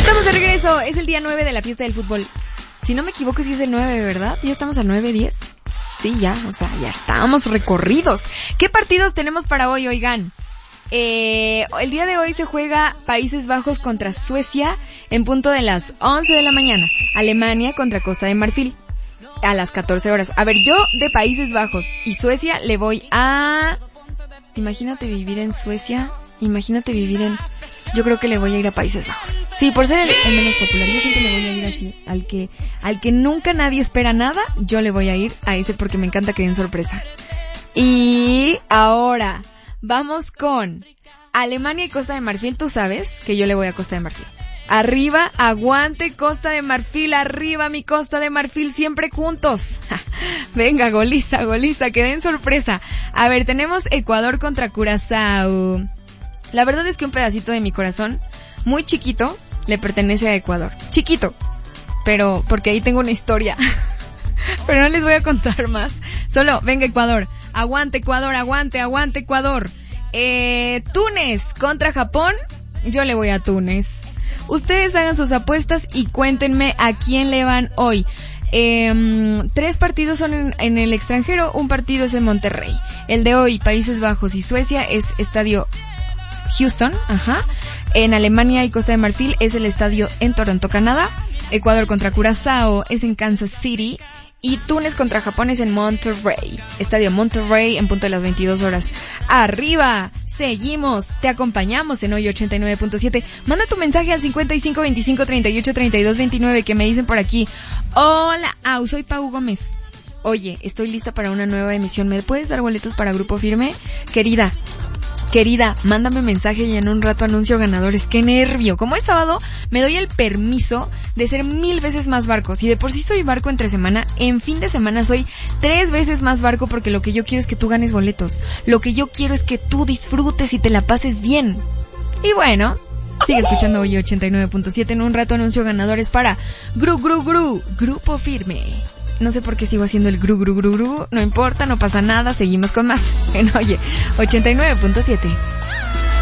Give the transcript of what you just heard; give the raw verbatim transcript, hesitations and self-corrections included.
Estamos de regreso, es el día nueve de la fiesta del fútbol. Si no me equivoco, sí es el nueve, ¿verdad? Ya estamos al nueve diez. Sí, ya, o sea, ya estamos recorridos. ¿Qué partidos tenemos para hoy, oigan? Eh, el día de hoy se juega Países Bajos contra Suecia en punto de las once de la mañana. Alemania contra Costa de Marfil a las catorce horas. A ver, yo de Países Bajos y Suecia le voy a... Imagínate vivir en Suecia, imagínate vivir en... Yo creo que le voy a ir a Países Bajos. Sí, por ser el, el menos popular, yo siempre le voy a ir así. Al que, al que nunca nadie espera nada, yo le voy a ir a ese porque me encanta que den sorpresa. Y ahora, vamos con Alemania y Costa de Marfil. Tú sabes que yo le voy a Costa de Marfil. Arriba, aguante Costa de Marfil, arriba mi Costa de Marfil, siempre juntos. Venga, goliza, goliza, que den sorpresa. A ver, tenemos Ecuador contra Curazao. La verdad es que un pedacito de mi corazón, muy chiquito, le pertenece a Ecuador. Chiquito, pero porque ahí tengo una historia. Pero no les voy a contar más. Solo, venga Ecuador, aguante Ecuador, aguante, aguante Ecuador. Eh, Túnez contra Japón, yo le voy a Túnez. Ustedes hagan sus apuestas y cuéntenme a quién le van hoy. Eh, tres partidos son en, en el extranjero, un partido es en Monterrey. El de hoy, Países Bajos y Suecia, es estadio Houston, ajá. En Alemania y Costa de Marfil es el estadio en Toronto, Canadá. Ecuador contra Curazao es en Kansas City. Y Túnez contra Japón es en Monterrey. Estadio Monterrey en punto de las veintidós horas. Arriba, seguimos, te acompañamos en hoy ochenta y nueve punto siete. Manda tu mensaje al cincuenta y cinco veinticinco treinta y ocho treinta y dos veintinueve que me dicen por aquí. Hola, au, soy Pau Gómez. Oye, estoy lista para una nueva emisión. ¿Me puedes dar boletos para Grupo Firme? Querida, querida, mándame mensaje y en un rato anuncio ganadores. ¡Qué nervio! Como es sábado, me doy el permiso de ser mil veces más barco. Si de por sí soy barco entre semana, en fin de semana soy tres veces más barco porque lo que yo quiero es que tú ganes boletos. Lo que yo quiero es que tú disfrutes y te la pases bien. Y bueno, sigue escuchando hoy ochenta y nueve punto siete. En un rato anuncio ganadores para Gru Gru Gru, Grupo Firme. No sé por qué sigo haciendo el gru gru gru gru. No importa, no pasa nada, seguimos con más. En Oye ochenta y nueve punto siete.